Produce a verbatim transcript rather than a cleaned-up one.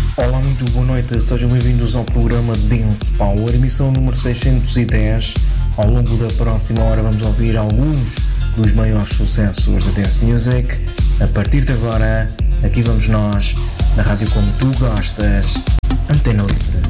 Olá, muito boa noite, sejam bem-vindos ao programa Dance Power, emissão número seiscentos e dez. Ao longo da próxima hora vamos ouvir alguns dos maiores sucessos da Dance Music. A partir de agora, aqui vamos nós, na rádio como tu gostas, Antena Livre.